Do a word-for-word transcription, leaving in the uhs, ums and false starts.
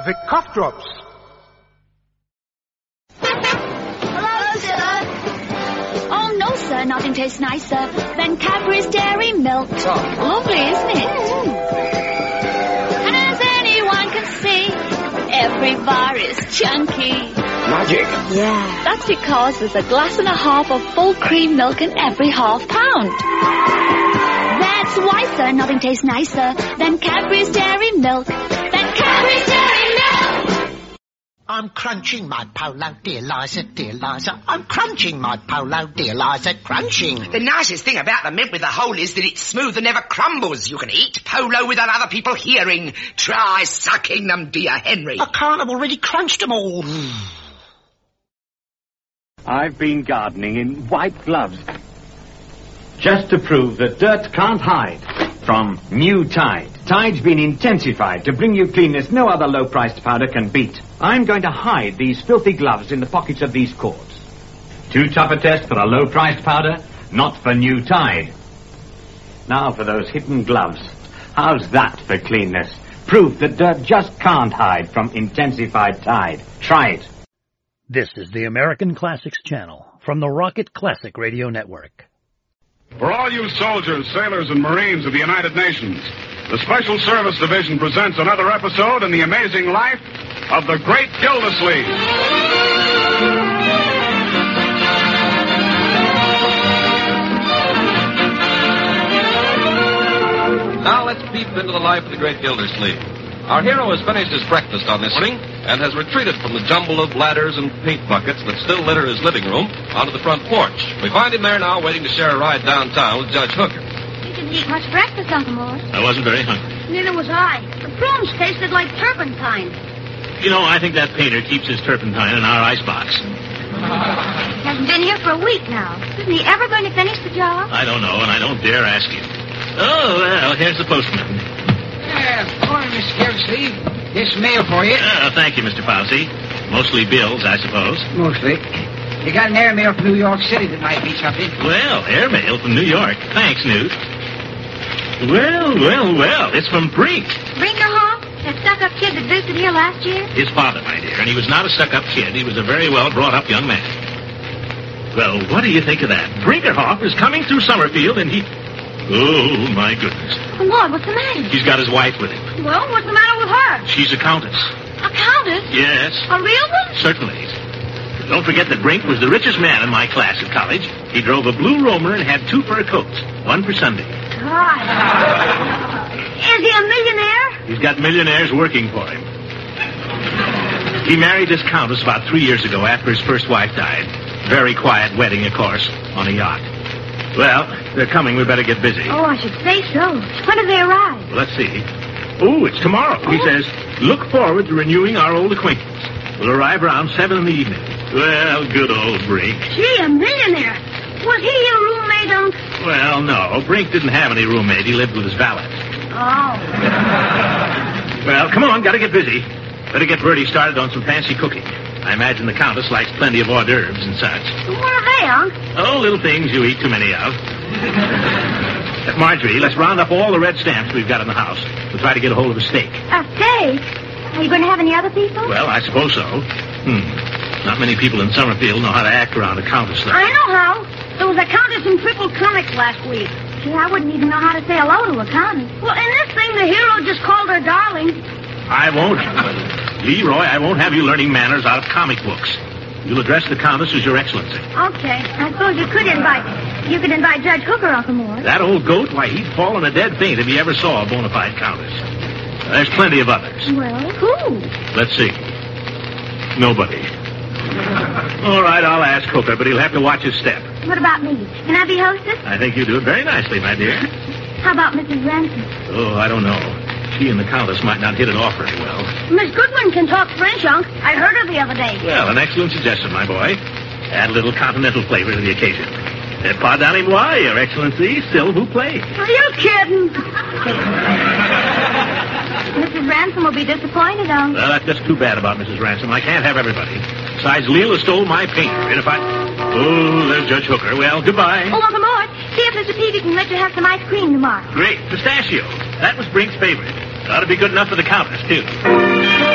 Vic Cough Drops. Hello, sir. Oh, no, sir. Nothing tastes nicer than Cadbury's Dairy Milk. Oh. Lovely, isn't it? And as anyone can see, every bar is chunky. Magic. Yeah. That's because there's a glass and a half of full cream milk in every half pound. That's why, sir, nothing tastes nicer than Cadbury's Dairy Milk. Than Cadbury's Dairy Milk! I'm crunching my polo, dear Liza, dear Liza. I'm crunching my polo, dear Liza, crunching. The nicest thing about the mint with the hole is that it's smooth and never crumbles. You can eat polo without other people hearing. Try sucking them, dear Henry. I can't, I've already crunched them all. I've been gardening in white gloves, just to prove that dirt can't hide from new Tide. Tide's been intensified to bring you cleanness no other low-priced powder can beat. I'm going to hide these filthy gloves in the pockets of these cords. Too tough a test for a low-priced powder? Not for new Tide. Now for those hidden gloves. How's that for cleanness? Proof that dirt just can't hide from intensified Tide. Try it. This is the American Classics Channel from the Rocket Classic Radio Network. For all you soldiers, sailors, and Marines of the United Nations, the Special Service Division presents another episode in the amazing life of the Great Gildersleeve. Now let's peep into the life of the Great Gildersleeve. Our hero has finished his breakfast on this morning and has retreated from the jumble of ladders and paint buckets that still litter his living room onto the front porch. We find him there now waiting to share a ride downtown with Judge Hooker. You didn't eat much breakfast, Uncle Mort. I wasn't very hungry. Neither was I. The prunes tasted like turpentine. You know, I think that painter keeps his turpentine in our icebox. He hasn't been here for a week now. Isn't he ever going to finish the job? I don't know, and I don't dare ask him. Oh, well, here's the postman. Uh, morning, Mister Gildersleeve. This mail for you. Uh, thank you, Mister Fauci. Mostly bills, I suppose. Mostly. You got an airmail from New York City that might be something. Well, airmail from New York. Thanks, Newt. Well, well, well, it's from Brink. Brinkerhoff? That stuck-up kid that visited here last year? His father, my dear, and he was not a stuck-up kid. He was a very well-brought-up young man. Well, what do you think of that? Brinkerhoff is coming through Summerfield, and he... Oh, my goodness. Oh, Lord, what's the matter? He's got his wife with him. Well, what's the matter with her? She's a countess. A countess? Yes. A real one? Certainly. Don't forget that Brink was the richest man in my class at college. He drove a blue Romer and had two fur coats, one for Sunday. God. Is he a millionaire? He's got millionaires working for him. He married this countess about three years ago after his first wife died. Very quiet wedding, of course, on a yacht. Well, they're coming. We better get busy. Oh, I should say so. When do they arrive? Well, let's see. Oh, it's tomorrow. Oh. He says, look forward to renewing our old acquaintance. We'll arrive around seven in the evening. Well, good old Brink. Gee, a millionaire. Was he your roommate, Unc? Well, no. Brink didn't have any roommate. He lived with his valet. Oh. Well, come on. Gotta get busy. Better get Bertie started on some fancy cooking. I imagine the Countess likes plenty of hors d'oeuvres and such. What are they, Unc? Oh, little things you eat too many of. uh, Marjorie, let's round up all the red stamps we've got in the house. We'll try to get a hold of a steak. A steak? Are you going to have any other people? Well, I suppose so. Hmm. Not many people in Summerfield know how to act around a countess, though. I know how. There was a countess in Triple Comics last week. Gee, I wouldn't even know how to say hello to a countess. Well, in this thing, the hero just called her darling. I won't. Leroy, I won't have you learning manners out of comic books. You'll address the Countess as Your Excellency. Okay. I suppose you could invite... You could invite Judge Hooker, Uncle Mort. That old goat? Why, he'd fall in a dead faint if he ever saw a bona fide Countess. There's plenty of others. Well, who? Let's see. Nobody. All right, I'll ask Hooker, but he'll have to watch his step. What about me? Can I be hostess? I think you do it very nicely, my dear. How about Missus Ransom? Oh, I don't know. She and the Countess might not hit it off very well. Miss Goodwin can talk French, Unc. I heard her the other day. Well, an excellent suggestion, my boy. Add a little continental flavor to the occasion. Uh, pardonnez-moi, Your Excellency, still who plays? Are you kidding? Missus Ransom will be disappointed, Unc. Well, that's just too bad about Missus Ransom. I can't have everybody. Besides, Leela stole my painter, and if I... Oh, there's Judge Hooker. Well, goodbye. Oh, Uncle Mort, see if Mister Peavy can let you have some ice cream tomorrow. Great. Pistachio. That was Brink's favorite. Ought to be good enough for the Countess, too.